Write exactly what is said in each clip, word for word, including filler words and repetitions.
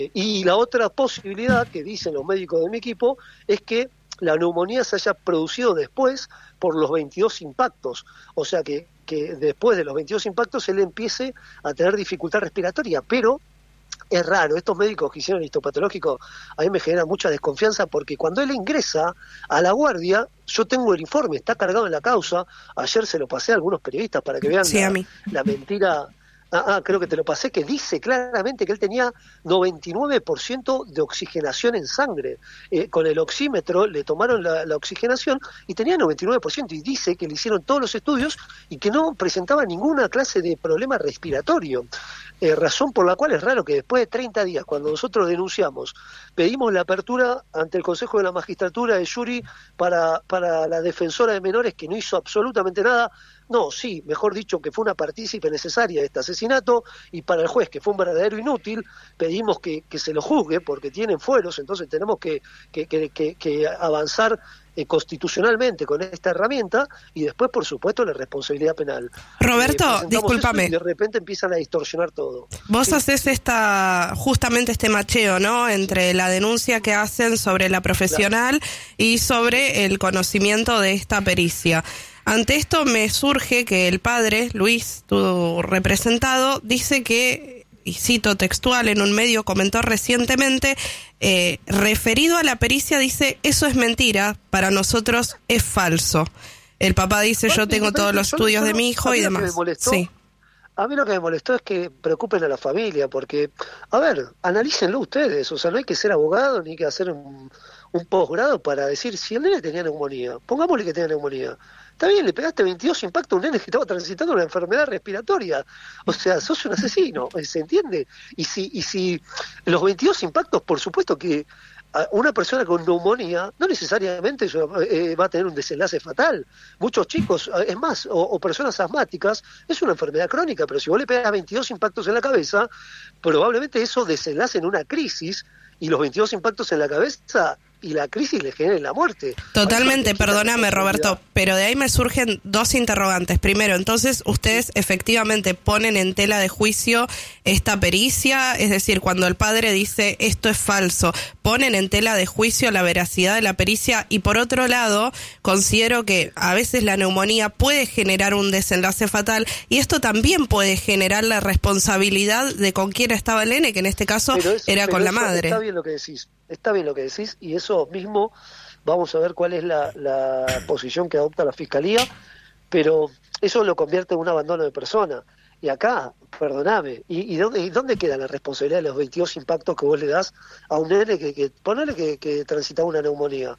y la otra posibilidad que dicen los médicos de mi equipo es que la neumonía se haya producido después por los veintidós impactos, o sea que, que después de los veintidós impactos él empiece a tener dificultad respiratoria, pero es raro, estos médicos que hicieron el histopatológico a mí me genera mucha desconfianza porque cuando él ingresa a la guardia, yo tengo el informe, está cargado en la causa, ayer se lo pasé a algunos periodistas para que vean sí, la, la mentira. Ah, ah, creo que te lo pasé, que dice claramente que él tenía noventa y nueve por ciento de oxigenación en sangre. Eh, con el oxímetro le tomaron la, la oxigenación y tenía noventa y nueve por ciento, y dice que le hicieron todos los estudios y que no presentaba ninguna clase de problema respiratorio. Eh, razón por la cual es raro que después de treinta días, cuando nosotros denunciamos, pedimos la apertura ante el Consejo de la Magistratura de Yuri para, para la defensora de menores, que no hizo absolutamente nada. No, sí, mejor dicho, que fue una partícipe necesaria de este asesinato, y para el juez, que fue un verdadero inútil, pedimos que, que se lo juzgue porque tienen fueros, entonces tenemos que, que, que, que, que avanzar eh, constitucionalmente con esta herramienta, y después, por supuesto, la responsabilidad penal. Roberto, eh, discúlpame. Y de repente empiezan a distorsionar todo. Vos sí. haces esta, justamente este macheo, ¿no?, entre la denuncia que hacen sobre la profesional, claro, y sobre el conocimiento de esta pericia. Ante esto me surge que el padre, Luis, tu representado, dice que, y cito textual, en un medio comentó recientemente, eh, referido a la pericia, dice, eso es mentira, para nosotros es falso. El papá dice, yo tengo todos los estudios de mi hijo y demás. Sí. A mí lo que me molestó es que preocupen a la familia, porque, a ver, analícenlo ustedes, o sea, no hay que ser abogado ni que hacer un, un posgrado para decir si el nene tenía neumonía, pongámosle que tenía neumonía. Está bien, le pegaste veintidós impactos a un nene que estaba transitando una enfermedad respiratoria. O sea, sos un asesino, ¿se entiende? Y si, y si los veintidós impactos, por supuesto que una persona con neumonía no necesariamente eh, va a tener un desenlace fatal. Muchos chicos, es más, o, o personas asmáticas, es una enfermedad crónica, pero si vos le pegas veintidós impactos en la cabeza, probablemente eso desenlace en una crisis, y los veintidós impactos en la cabeza y la crisis le generen la muerte. Totalmente, perdóname, Roberto, pero de ahí me surgen dos interrogantes. Primero, entonces, ustedes efectivamente ponen en tela de juicio esta pericia, es decir, cuando el padre dice esto es falso, ponen en tela de juicio la veracidad de la pericia, y por otro lado, considero que a veces la neumonía puede generar un desenlace fatal, y esto también puede generar la responsabilidad de con quién estaba el nene, que en este caso eso, era con la madre. Está bien lo que decís. Está bien lo que decís, y eso mismo vamos a ver cuál es la, la posición que adopta la Fiscalía, pero eso lo convierte en un abandono de persona. Y acá, perdoname, ¿y, y, dónde, y dónde queda la responsabilidad de los veintidós impactos que vos le das a un nene que, que ponele que, que transitaba una neumonía?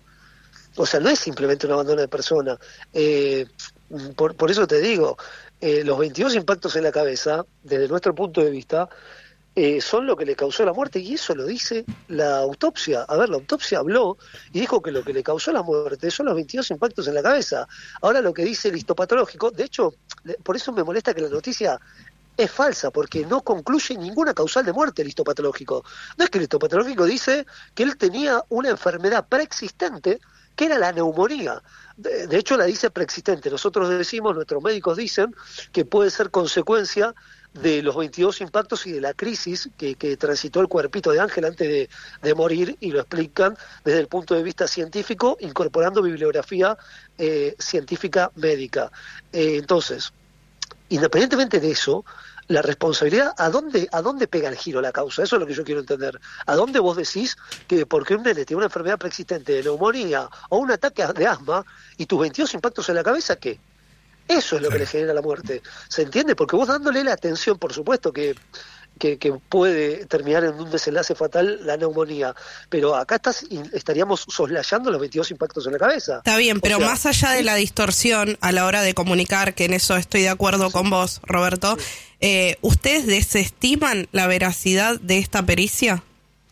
O sea, no es simplemente un abandono de persona. Eh, por, por eso te digo, eh, los veintidós impactos en la cabeza, desde nuestro punto de vista, Eh, son lo que le causó la muerte, y eso lo dice la autopsia. A ver, la autopsia habló y dijo que lo que le causó la muerte son los veintidós impactos en la cabeza. Ahora, lo que dice el histopatológico, de hecho, por eso me molesta que la noticia es falsa, porque no concluye ninguna causal de muerte el histopatológico. No es que el histopatológico dice que él tenía una enfermedad preexistente, que era la neumonía. De, de hecho, la dice preexistente. Nosotros decimos, nuestros médicos dicen, que puede ser consecuencia de los veintidós impactos y de la crisis que, que transitó el cuerpito de Ángel antes de, de morir, y lo explican desde el punto de vista científico, incorporando bibliografía eh, científica médica. Eh, entonces, independientemente de eso, la responsabilidad, ¿a dónde, ¿a dónde pega el giro la causa? Eso es lo que yo quiero entender. ¿A dónde vos decís que porque un nene tiene una enfermedad preexistente de neumonía o un ataque de asma y tus veintidós impactos en la cabeza, qué? Eso es lo sí. que le genera la muerte. ¿Se entiende? Porque vos dándole la atención, por supuesto que, que, que puede terminar en un desenlace fatal la neumonía, pero acá estás, estaríamos soslayando los veintidós impactos en la cabeza. Está bien, pero o sea, más allá de la distorsión a la hora de comunicar, que en eso estoy de acuerdo sí. con vos, Roberto, sí. eh, ¿ustedes desestiman la veracidad de esta pericia?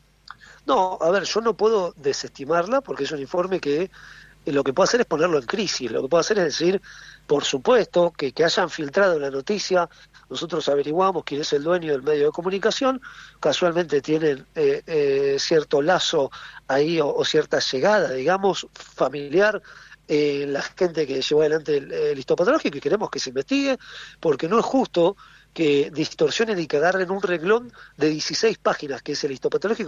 No, a ver, yo no puedo desestimarla porque es un informe que lo que puedo hacer es ponerlo en crisis. Lo que puedo hacer es decir, por supuesto, que, que hayan filtrado la noticia, nosotros averiguamos quién es el dueño del medio de comunicación, casualmente tienen eh, eh, cierto lazo ahí o, o cierta llegada, digamos, familiar, eh, la gente que llevó adelante el, el histopatológico, y queremos que se investigue, porque no es justo que distorsionen y que agarren un renglón de dieciséis páginas, que es el histopatológico,